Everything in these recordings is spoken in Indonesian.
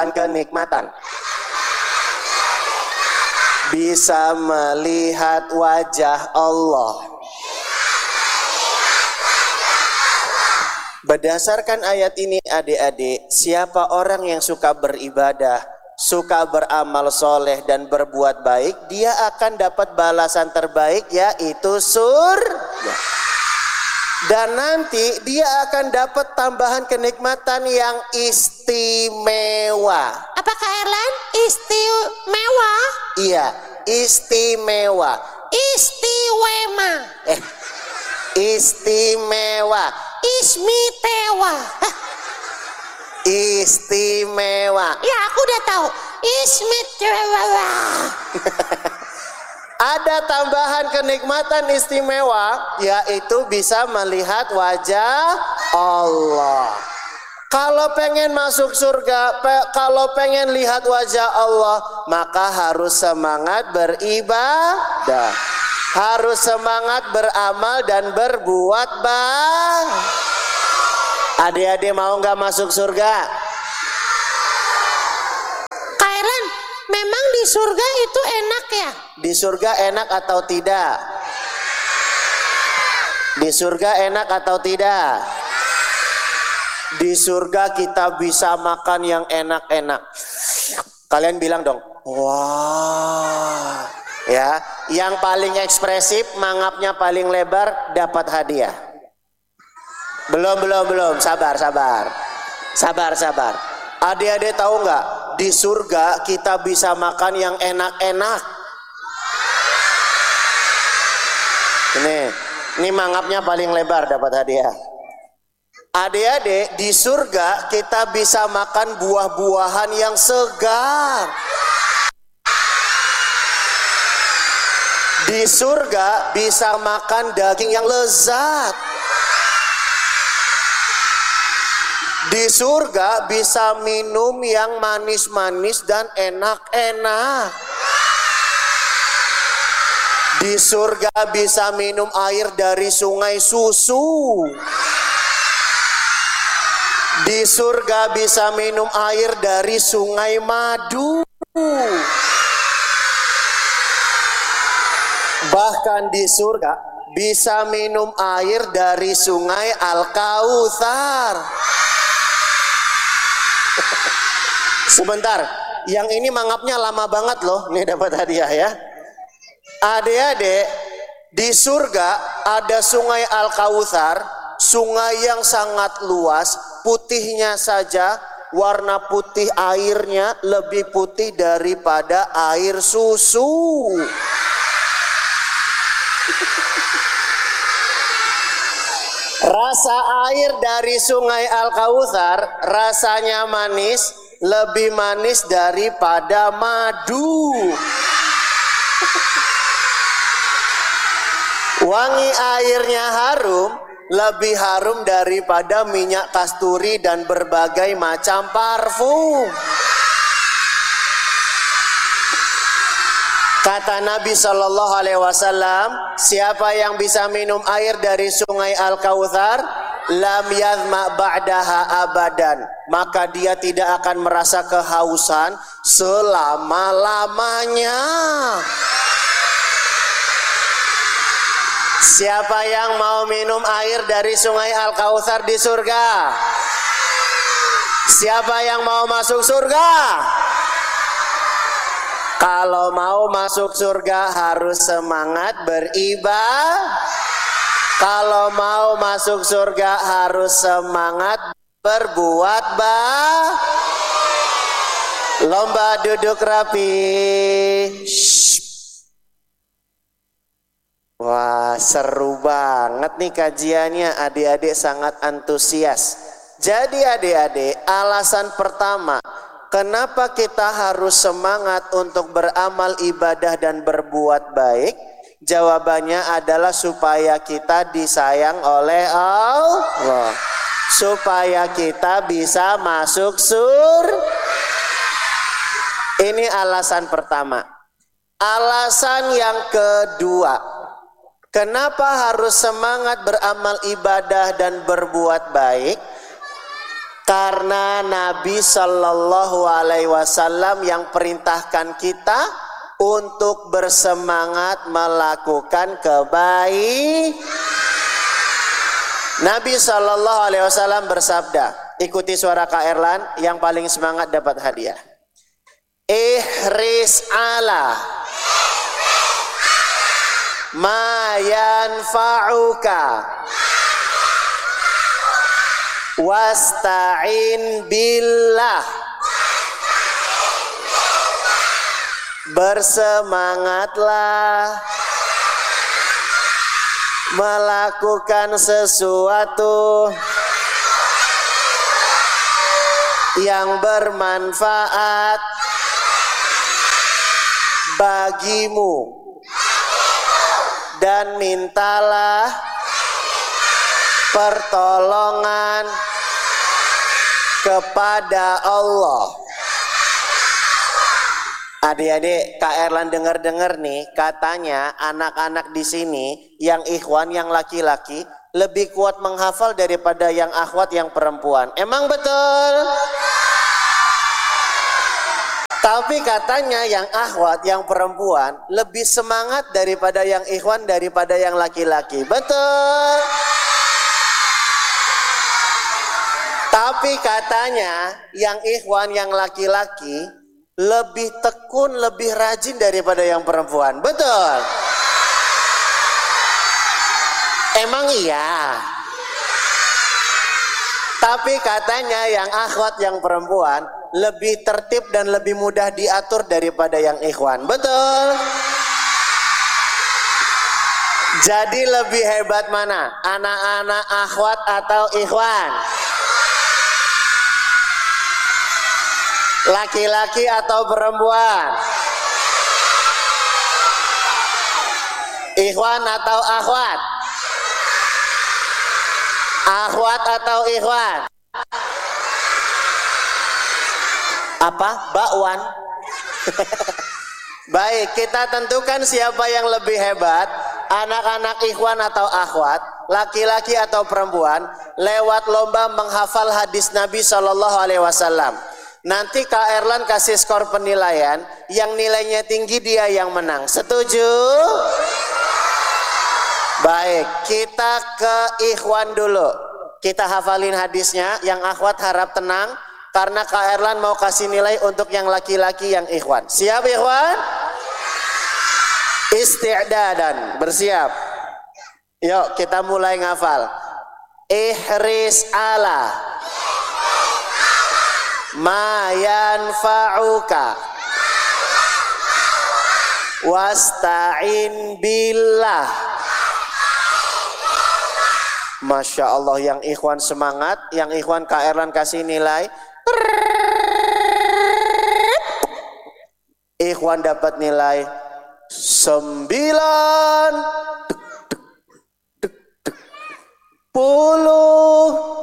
tambahan kenikmatan. Bisa melihat wajah Allah. Berdasarkan ayat ini adik-adik, siapa orang yang suka beribadah, suka beramal soleh dan berbuat baik, dia akan dapat balasan terbaik, yaitu surga. Dan nanti dia akan dapat tambahan kenikmatan yang istimewa. Apakah Erlan? Istimewa? Iya, istimewa. Istiwema. Istimewa. Ismitewa. Istimewa. Ya, aku udah tahu. Ismitewa. Ada tambahan kenikmatan istimewa, yaitu bisa melihat wajah Allah. Kalau pengen masuk surga, kalau pengen lihat wajah Allah, maka harus semangat beribadah. Harus semangat beramal dan berbuat baik. Adik-adik mau nggak masuk surga? Kak Erlan, memang di surga itu enak ya? Di surga enak atau tidak? Di surga enak atau tidak? Di surga kita bisa makan yang enak-enak. Kalian bilang dong, wah. Ya, yang paling ekspresif, mangapnya paling lebar dapat hadiah. Belum, sabar. Adik-adik tahu nggak? Di surga kita bisa makan yang enak-enak. Ini mangapnya paling lebar dapat hadiah. Adik-adik, di surga kita bisa makan buah-buahan yang segar. Di surga bisa makan daging yang lezat. Di surga bisa minum yang manis-manis dan enak-enak. Di surga bisa minum air dari sungai susu. Di surga bisa minum air dari sungai madu. Bahkan di surga bisa minum air dari sungai Al-Kautsar. Sebentar, yang ini mangapnya lama banget loh. Nih dapat hadiah ya. Adik-adik, di surga ada sungai Al-Kautsar, sungai yang sangat luas, putihnya saja, warna putih airnya lebih putih daripada air susu. Rasa air dari sungai Al-Kautsar rasanya manis, lebih manis daripada madu. Wangi airnya harum, lebih harum daripada minyak kasturi dan berbagai macam parfum. Kata Nabi Shallallahu Alaihi Wasallam, siapa yang bisa minum air dari sungai Al-Kautsar, lam yazma ba'daha abadan, maka dia tidak akan merasa kehausan selama-lamanya. Siapa yang mau minum air dari sungai Al-Kautsar di surga? Siapa yang mau masuk surga? Kalau mau masuk surga harus semangat beribadah. Kalau mau masuk surga harus semangat berbuat baik. Lomba duduk rapi. Wah, seru banget nih kajiannya. Adik-adik sangat antusias. Jadi adik-adik, alasan pertama kenapa kita harus semangat untuk beramal ibadah dan berbuat baik? Jawabannya adalah supaya kita disayang oleh Allah. Supaya kita bisa masuk surga. Ini alasan pertama. Alasan yang kedua, kenapa harus semangat beramal ibadah dan berbuat baik? Karena Nabi Sallallahu Alaihi Wasallam yang perintahkan kita untuk bersemangat melakukan kebaikan. Nabi Sallallahu Alaihi Wasallam bersabda, ikuti suara Kak Erlan, yang paling semangat dapat hadiah. Ihris ala ma yanfa'uka wasta'in billah. Bersemangatlah melakukan sesuatu yang bermanfaat bagimu dan mintalah pertolongan kepada Allah. Adik-adik, Kak Erlan dengar-dengar nih, katanya anak-anak di sini yang ikhwan, yang laki-laki lebih kuat menghafal daripada yang akhwat, yang perempuan. Emang betul? Tapi katanya yang akhwat, yang perempuan lebih semangat daripada yang ikhwan, daripada yang laki-laki. Betul? Tapi katanya yang ikhwan, yang laki-laki lebih tekun, lebih rajin daripada yang perempuan. Betul? Emang iya? Tapi katanya yang akhwat, yang perempuan lebih tertib dan lebih mudah diatur daripada yang ikhwan. Betul? Jadi lebih hebat mana? Anak-anak akhwat atau ikhwan? Laki-laki atau perempuan? Ikhwan atau akhwat? Akhwat atau ikhwan? Apa? Bakwan? Baik, kita tentukan siapa yang lebih hebat, anak-anak ikhwan atau akhwat, laki-laki atau perempuan, lewat lomba menghafal hadis Nabi Shallallahu Alaihi Wasallam. Nanti Kak Erlan kasih skor penilaian, yang nilainya tinggi dia yang menang. Setuju? Baik, kita ke ikhwan dulu. Kita hafalin hadisnya, yang akhwat harap tenang, karena Kak Erlan mau kasih nilai untuk yang laki-laki, yang ikhwan. Siap ikhwan? Isti'dadan, bersiap. Yuk kita mulai ngafal. Ihris ala ma yanfa'uka wasta'in billah. Masya Allah, yang ikhwan semangat, yang ikhwan Kak Erlan kasih nilai. Ikhwan dapat nilai 9. 10.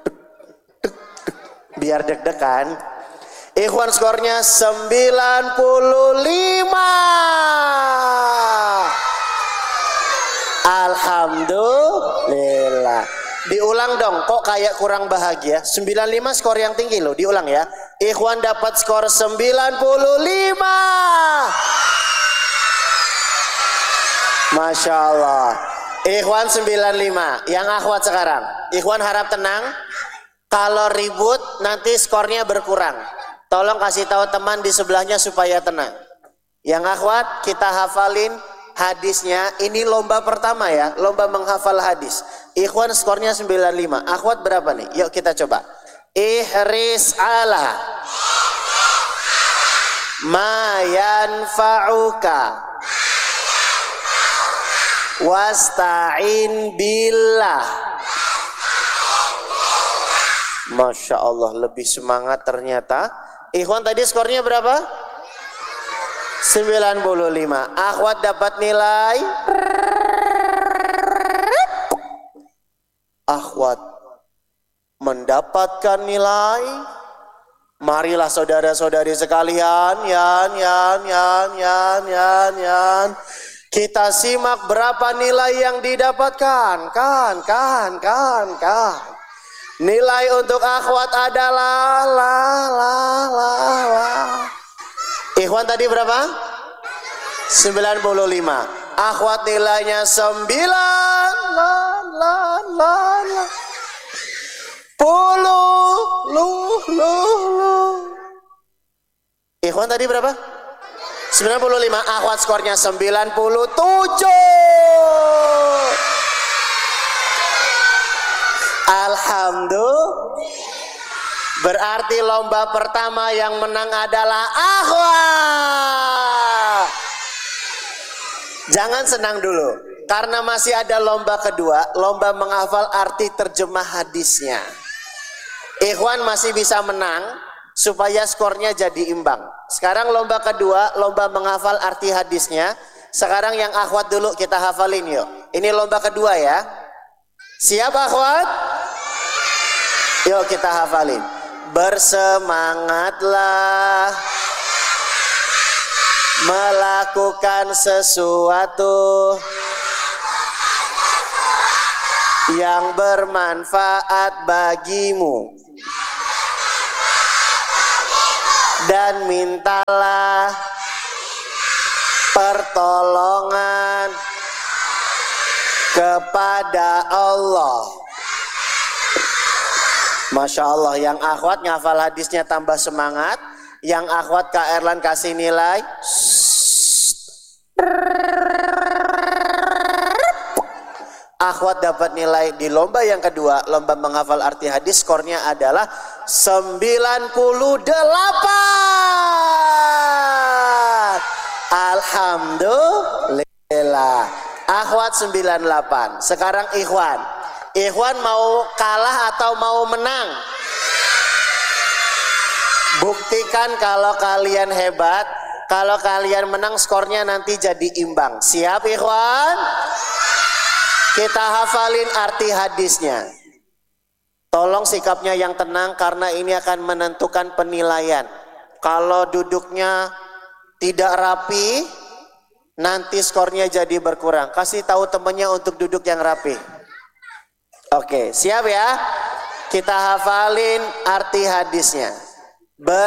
Biar deg-degan. Ikhwan skornya 95. Alhamdulillah. Diulang dong, kok kayak kurang bahagia. 95 skor yang tinggi loh, diulang ya. Ikhwan dapat skor 95. Masya Allah. Ikhwan 95. Yang akhwat sekarang, ikhwan harap tenang. Kalau ribut nanti skornya berkurang. Tolong kasih tahu teman di sebelahnya supaya tenang. Yang akhwat, kita hafalin hadisnya. Ini lomba pertama ya, lomba menghafal hadis. Ikhwan skornya 95. Akhwat berapa nih? Yuk kita coba. Ihris ala ma yanfa'uka wasta'in billah. Masya Allah, lebih semangat ternyata. Ikhwan tadi skornya berapa? 95. Akhwat dapat nilai. Akhwat mendapatkan nilai. Marilah saudara-saudari sekalian, yan. Kita simak berapa nilai yang didapatkan. Kan. Nilai untuk akhwat adalah Ikhwan tadi berapa? 95. Akhwat nilainya 9. Ikhwan tadi berapa? 95. Akhwat skornya 97. Alhamdulillah. Berarti lomba pertama yang menang adalah akhwat. Jangan senang dulu, karena masih ada lomba kedua, lomba menghafal arti terjemah hadisnya. Ikhwan masih bisa menang supaya skornya jadi imbang. Sekarang lomba kedua, lomba menghafal arti hadisnya. Sekarang yang akhwat dulu kita hafalin yuk. Ini lomba kedua ya. Siap akhwat? Yuk kita hafalin. Bersemangatlah melakukan sesuatu yang bermanfaat bagimu, dan mintalah pertolongan kepada Allah. Masya Allah, yang akhwat ngafal hadisnya tambah semangat. Yang akhwat Kak Erlan kasih nilai. Akhwat dapat nilai di lomba yang kedua, lomba menghafal arti hadis, skornya adalah 98. Alhamdulillah. Akhwat 98. Sekarang ikhwan. Ikhwan mau kalah atau mau menang? Buktikan kalau kalian hebat. Kalau kalian menang, skornya nanti jadi imbang. Siap ikhwan? Kita hafalin arti hadisnya. Tolong sikapnya yang tenang, karena ini akan menentukan penilaian. Kalau duduknya tidak rapi, nanti skornya jadi berkurang. Kasih tahu temannya untuk duduk yang rapi. Oke, siap ya? Kita hafalin arti hadisnya.